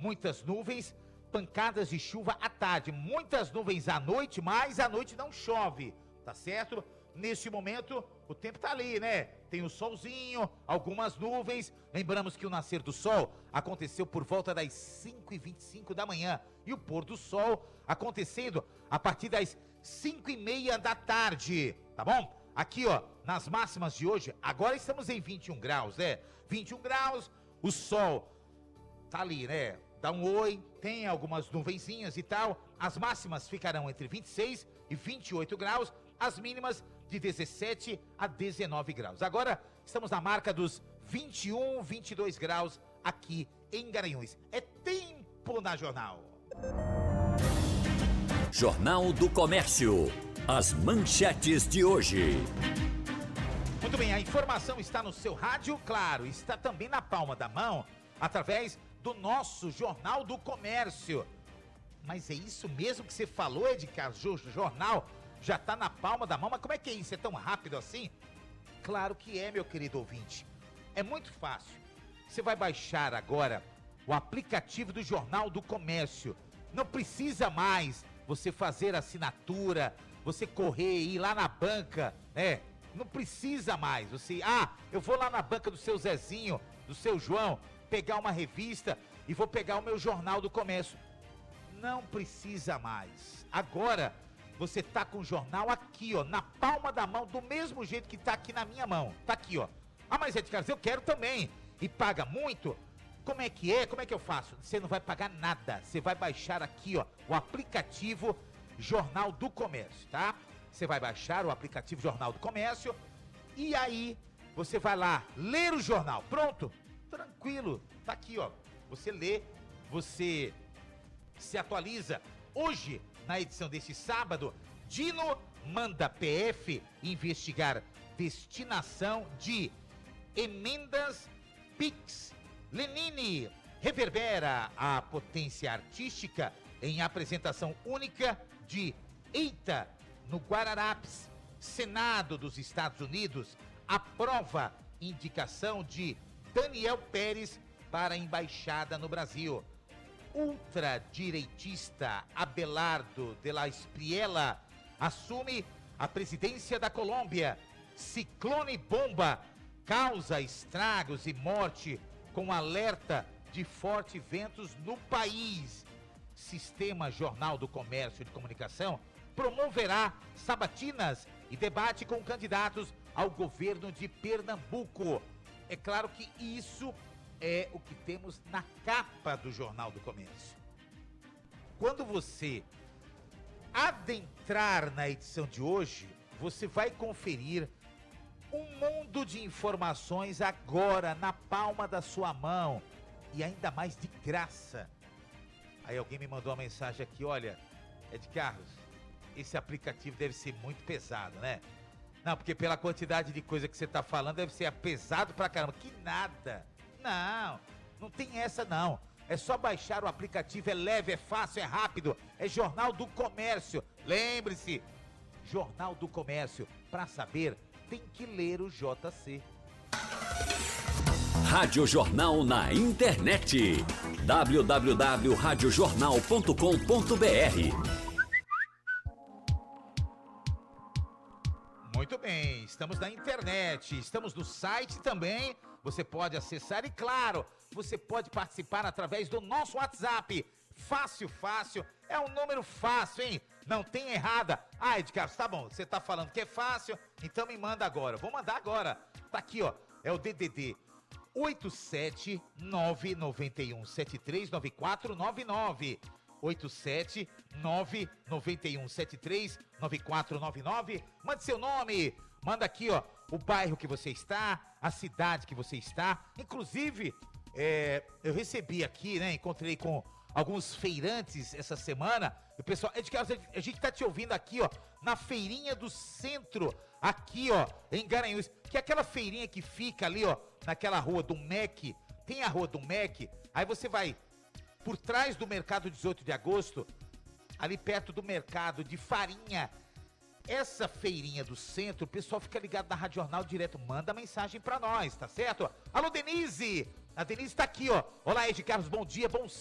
muitas nuvens, pancadas de chuva à tarde, muitas nuvens à noite, mas à noite não chove, tá certo? Neste momento, o tempo tá ali, né? Tem o solzinho, algumas nuvens. Lembramos que o nascer do sol aconteceu por volta das 5h25 da manhã e o pôr do sol acontecendo a partir das 5h30 da tarde, tá bom? Aqui, ó, nas máximas de hoje, agora estamos em 21 graus, né? 21 graus, o sol tá ali, né? Dá um oi, tem algumas nuvenzinhas e tal. As máximas ficarão entre 26 e 28 graus, as mínimas de 17 a 19 graus. Agora estamos na marca dos 21, 22 graus aqui em Garanhuns. É tempo na Jornal. Jornal do Comércio. As manchetes de hoje. Muito bem, a informação está no seu rádio, claro, está também na palma da mão, através do nosso Jornal do Comércio. Mas é isso mesmo que você falou, Edgar? O jornal já está na palma da mão, mas como é que é isso? É tão rápido assim? Claro que é, meu querido ouvinte. É muito fácil. Você vai baixar agora o aplicativo do Jornal do Comércio. Não precisa mais você fazer assinatura, você correr e ir lá na banca, né? Não precisa mais. Você, eu vou lá na banca do seu Zezinho, do seu João, pegar uma revista e vou pegar o meu Jornal do Comércio. Não precisa mais. Agora você tá com o jornal aqui, ó, na palma da mão, do mesmo jeito que tá aqui na minha mão. Tá aqui, ó. Mas Edgar, eu quero também. E paga muito? Como é que é? Como é que eu faço? Você não vai pagar nada. Você vai baixar aqui, ó, o aplicativo Jornal do Comércio, tá? Você vai baixar o aplicativo Jornal do Comércio e aí você vai lá ler o jornal. Pronto? Tranquilo. Tá aqui, ó. Você lê, você se atualiza. Hoje, na edição deste sábado, Dino manda PF investigar destinação de emendas PIX. Lenine reverbera a potência artística em apresentação única de Eita no Guararapes. Senado dos Estados Unidos aprova indicação de Daniel Pérez para a embaixada no Brasil. Ultradireitista Abelardo de la Espriella assume a presidência da Colômbia. Ciclone bomba causa estragos e morte com alerta de fortes ventos no país. Sistema Jornal do Comércio de Comunicação promoverá sabatinas e debate com candidatos ao governo de Pernambuco. É claro que isso é o que temos na capa do Jornal do Comércio. Quando você adentrar na edição de hoje, você vai conferir um mundo de informações agora na palma da sua mão e ainda mais de graça. Aí alguém me mandou uma mensagem aqui, olha, Ed Carlos, esse aplicativo deve ser muito pesado, né? Não, porque pela quantidade de coisa que você tá falando, deve ser pesado pra caramba. Que nada. Não tem essa não. É só baixar o aplicativo, é leve, é fácil, é rápido. É Jornal do Comércio. Lembre-se, Jornal do Comércio. Pra saber, tem que ler o JC. Rádio Jornal na internet. www.radiojornal.com.br. Muito bem, estamos na internet, estamos no site também, você pode acessar e claro, você pode participar através do nosso WhatsApp, fácil, é um número fácil, hein, não tem errada. Edgar, tá bom, você tá falando que é fácil, então me manda agora, vou mandar agora, tá aqui ó, é o DDD 87991739499, 87991739499. Mande seu nome, manda aqui ó, o bairro que você está, a cidade que você está. Inclusive, eu recebi aqui, né, encontrei com alguns feirantes essa semana. O pessoal, a gente tá te ouvindo aqui ó, na feirinha do centro, aqui ó, em Garanhuns, que é aquela feirinha que fica ali ó, naquela rua do MEC. Tem a rua do MEC, aí você vai por trás do mercado 18 de agosto, ali perto do mercado de farinha. Essa feirinha do centro, o pessoal fica ligado na Rádio Jornal direto, manda mensagem pra nós, tá certo? Alô, Denise! A Denise tá aqui, ó. Olá, Ed Carlos, bom dia, bom